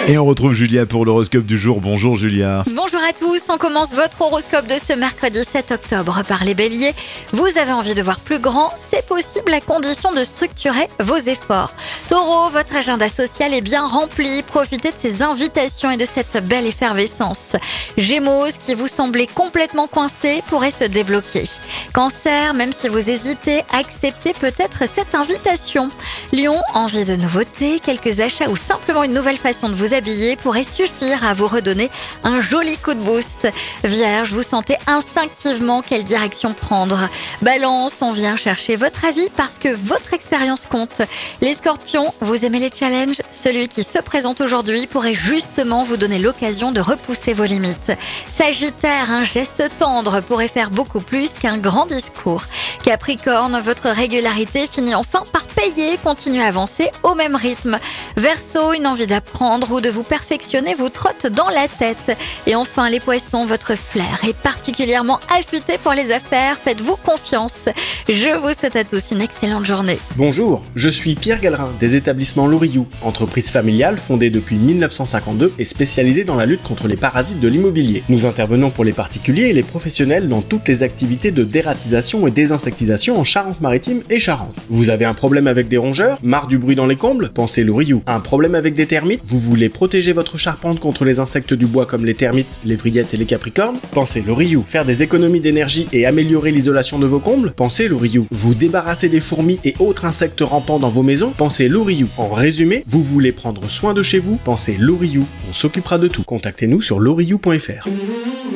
Et on retrouve Julia pour l'horoscope du jour. Bonjour Julia. Bonjour à tous, on commence votre horoscope de ce mercredi 7 octobre par les béliers. Vous avez envie de voir plus grand, c'est possible à condition de structurer vos efforts. Taureau, votre agenda social est bien rempli, profitez de ces invitations et de cette belle effervescence. Gémeaux, ce qui vous semblait complètement coincé pourrait se débloquer. Cancer, même si vous hésitez, acceptez peut-être cette invitation. Lion, envie de nouveautés, quelques achats ou simplement une nouvelle façon de vous habiller pourrait suffire à vous redonner un joli coup de boost. Vierge, vous sentez instinctivement quelle direction prendre. Balance, on vient chercher votre avis parce que votre expérience compte. Les scorpions, vous aimez les challenges? Celui qui se présente aujourd'hui pourrait justement vous donner l'occasion de repousser vos limites. Sagittaire, un geste tendre pourrait faire beaucoup plus qu'un grand discours. Capricorne, votre régularité finit enfin par payer, continuez à avancer au même rythme. Verseau, une envie d'apprendre ou de vous perfectionner vous trotte dans la tête. Et enfin les poissons, votre flair est particulièrement affûté pour les affaires, faites-vous confiance. Je vous souhaite à tous une excellente journée. Bonjour, je suis Pierre Gallerin des établissements Loriou, entreprise familiale fondée depuis 1952 et spécialisée dans la lutte contre les parasites de l'immobilier. Nous intervenons pour les particuliers et les professionnels dans toutes les activités de dératisation et désinsectisation en Charente-Maritime et Charente. Vous avez un problème avec des rongeurs? Marre du bruit dans les combles? Pensez Loriou. Un problème avec des termites? Vous voulez protéger votre charpente contre les insectes du bois comme les termites, les vrillettes et les capricornes? Pensez Loriou. Faire des économies d'énergie et améliorer l'isolation de vos combles? Pensez Loriou. Vous débarrasser des fourmis et autres insectes rampants dans vos maisons? Pensez Loriou. En résumé, vous voulez prendre soin de chez vous? Pensez Loriou. On s'occupera de tout. Contactez-nous sur loriou.fr.